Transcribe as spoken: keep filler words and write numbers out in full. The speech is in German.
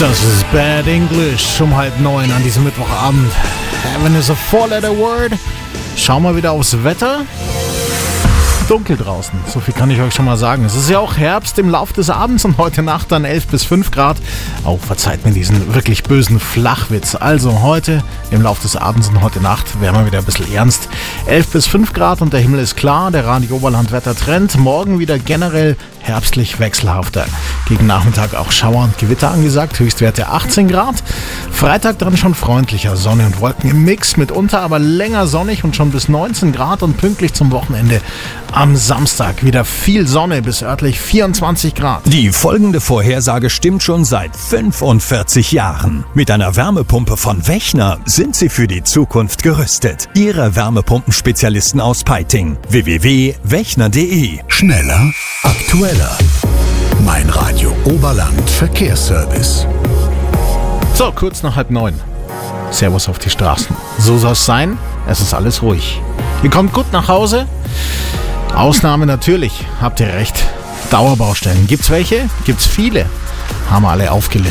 Das ist Bad English um halb neun an diesem Mittwochabend. Heaven is a four-letter word. Schauen wir wieder aufs Wetter. Dunkel draußen, so viel kann ich euch schon mal sagen. Es ist ja auch Herbst im Lauf des Abends und heute Nacht dann elf bis fünf Grad. Oh, verzeiht mir diesen wirklich bösen Flachwitz. Also heute im Lauf des Abends und heute Nacht werden wir wieder ein bisschen ernst. elf bis fünf Grad und der Himmel ist klar. Der Radio Oberland Wettertrend. Morgen wieder generell herbstlich wechselhafter. Gegen Nachmittag auch Schauer und Gewitter angesagt. Höchstwerte achtzehn Grad. Freitag dann schon freundlicher. Sonne und Wolken im Mix. Mitunter aber länger sonnig und schon bis neunzehn Grad und pünktlich zum Wochenende. Am Samstag wieder viel Sonne bis örtlich vierundzwanzig Grad. Die folgende Vorhersage stimmt schon seit fünfundvierzig Jahren. Mit einer Wärmepumpe von Wechner sind Sie für die Zukunft gerüstet. Ihre Wärmepumpenspezialisten aus Peiting. w w w punkt wechner punkt de. Schneller, aktueller. Mein Radio Oberland Verkehrsservice. So, kurz nach halb neun. Servus auf die Straßen. So soll es sein. Es ist alles ruhig. Ihr kommt gut nach Hause. Ausnahme natürlich, habt ihr recht. Dauerbaustellen. Gibt's welche? Gibt's viele. Haben wir alle aufgelistet.